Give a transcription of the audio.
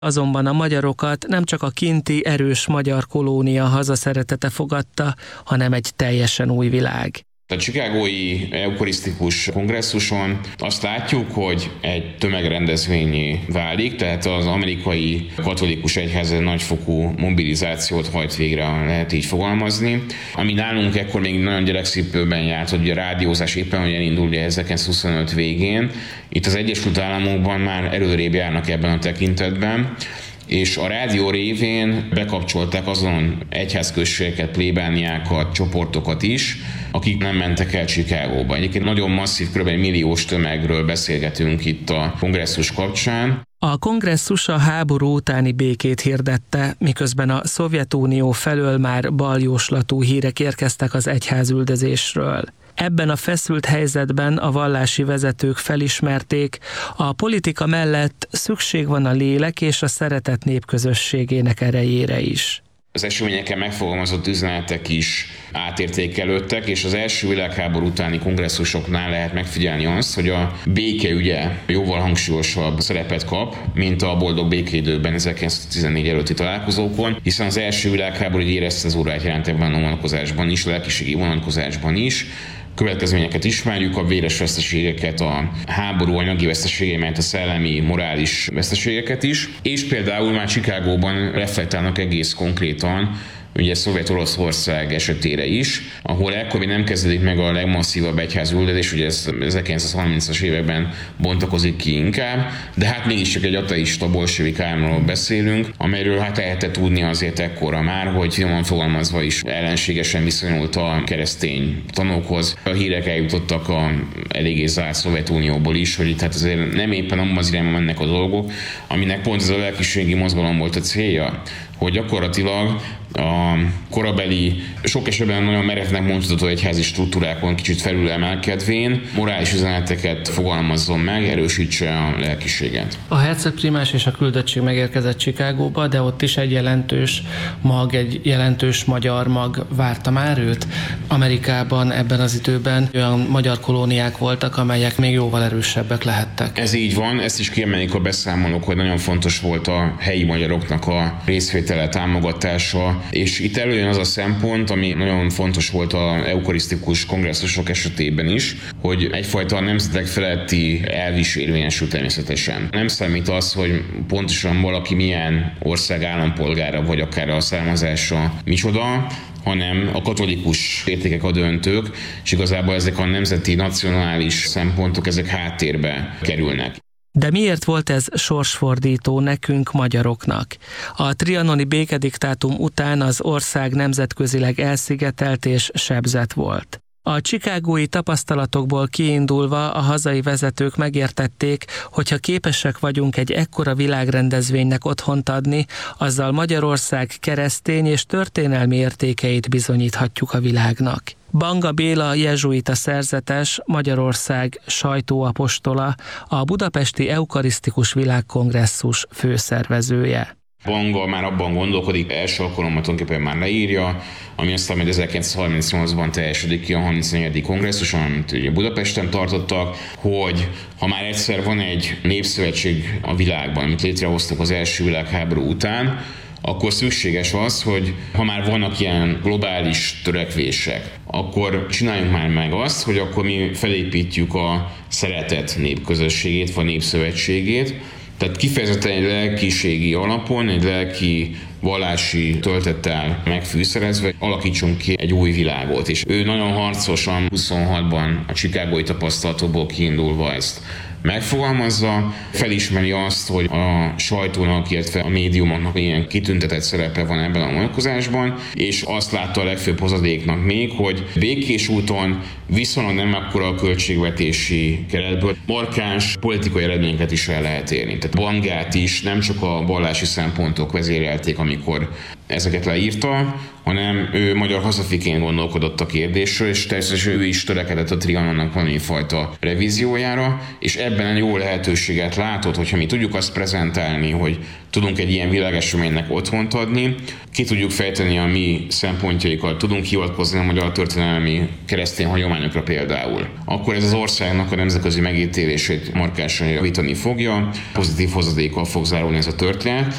Azonban a magyarokat nem csak a kinti erős magyar kolónia hazaszeretete fogadta, hanem egy teljesen új világ. A chicagói eukarisztikus kongresszuson azt látjuk, hogy egy tömegrendezvényé válik, tehát az amerikai katolikus egyház nagyfokú mobilizációt hajt végre, lehet így fogalmazni. Ami nálunk ekkor még nagyon gyerekcipőben járt, hogy a rádiózás éppen olyan indul 1925 végén. Itt az Egyesült Államokban már előrébb járnak ebben a tekintetben, és a rádió révén bekapcsolták azon egyházközségeket, plébániákat, csoportokat is, akik nem mentek el Chicagóba. Egyébként nagyon masszív, kb. 1 milliós tömegről beszélgetünk itt a kongresszus kapcsán. A kongresszus a háború utáni békét hirdette, miközben a Szovjetunió felől már baljóslatú hírek érkeztek az egyházüldözésről. Ebben a feszült helyzetben a vallási vezetők felismerték, a politika mellett szükség van a lélek és a szeretet népközösségének erejére is. Az eseményeken megfogalmazott üzenetek is átértékelődtek, és az első világháború utáni kongresszusoknál lehet megfigyelni azt, hogy a békeügye jóval hangsúlyosabb szerepet kap, mint a boldog békeidőben 1914 előtti találkozókon, hiszen az első világháború érezte az órát jelent ebben a vonatkozásban is, lelkiségi vonatkozásban is. Következményeket ismerjük, a véres veszteségeket, a háború anyagi veszteségeit, a szellemi, morális veszteségeket is, és például már Chicagóban reflektálnak egész konkrétan ugye Szovjet-Oroszország esetére is, ahol ekkor nem kezdődik meg a legmasszívabb egyházüldözés, ugye ez 1930-as években bontakozik ki inkább, de hát mégis csak egy ateista bolsevik államról beszélünk, amelyről hát lehetett tudni azért ekkora már, hogy finoman fogalmazva is ellenségesen viszonyult a keresztény tanúkhoz. A hírek eljutottak a eléggé zárt Szovjetunióból is, hogy itt hát azért nem éppen abban az irányban mennek a dolgok, aminek pont ez a lelkiségi mozgalom volt a célja, hogy gyakorlatilag a korabeli, sok esetben nagyon merevnek mondható egyházi struktúrákon kicsit felülemelkedvén morális üzeneteket fogalmazzon meg, erősítse a lelkiséget. A hercegprímás és a küldöttség megérkezett Chicagóba, de ott is egy jelentős magyar mag várta már őt. Amerikában ebben az időben olyan magyar kolóniák voltak, amelyek még jóval erősebbek lehettek. Ez így van, ezt is kiemelik a beszámolók, hogy nagyon fontos volt a helyi magyaroknak a részvétele, támogatása, és itt előjön az a szempont, ami nagyon fontos volt az eukarisztikus kongresszusok esetében is, hogy egyfajta nemzetek feletti elv is érvényesül természetesen. Nem számít az, hogy pontosan valaki milyen ország állampolgára, vagy akár a származása micsoda, hanem a katolikus értékek a döntők, és igazából ezek a nemzeti, nacionális szempontok, ezek háttérbe kerülnek. De miért volt ez sorsfordító nekünk, magyaroknak? A trianoni békediktátum után az ország nemzetközileg elszigetelt és sebzett volt. A chicagói tapasztalatokból kiindulva a hazai vezetők megértették, hogy ha képesek vagyunk egy ekkora világrendezvénynek otthont adni, azzal Magyarország keresztény és történelmi értékeit bizonyíthatjuk a világnak. Banga Béla jezsuita szerzetes, Magyarország sajtóapostola, a Budapesti Eukarisztikus Világkongresszus főszervezője. Banga már abban gondolkodik, első alkalommal tulajdonképpen már leírja, ami aztán majd 1938-ban teljesedik ki a 34. kongresszus, amit ugye Budapesten tartottak, hogy ha már egyszer van egy népszövetség a világban, amit létrehoztak az első világháború után, akkor szükséges az, hogy ha már vannak ilyen globális törekvések, akkor csináljunk már meg azt, hogy akkor mi felépítjük a szeretet népközösségét, vagy népszövetségét, tehát kifejezetten egy lelkiségi alapon, egy lelki vallási töltettel megfűszerezve alakítsunk ki egy új világot. És ő nagyon harcosan 26-ban a chicagói tapasztalatokból kiindulva ezt megfogalmazza, felismeri azt, hogy a sajtónak, illetve a médiumoknak ilyen kitüntetett szerepe van ebben a vonatkozásban, és azt látta a legfőbb hozadéknak még, hogy békés úton viszonylag nem akkora a költségvetési keretből markáns politikai eredményeket is el lehet érni. Tehát Bangát is nem csak a vallási szempontok vezérelték, amikor ezeket leírta, hanem ő magyar hazafiként gondolkodott a kérdésről, és természetesen ő is törekedett a Trianonnak valamifajta revíziójára, és ebben jó lehetőséget látod, hogyha mi tudjuk azt prezentálni, hogy tudunk egy ilyen világeseménynek otthont adni, ki tudjuk fejteni a mi szempontjaikat, tudunk hivatkozni a magyar történelmi keresztény hagyományokra például, akkor ez az országnak a nemzetközi megítélését markánsan javítani fogja, pozitív hozadékkal fog zárulni ez a történet.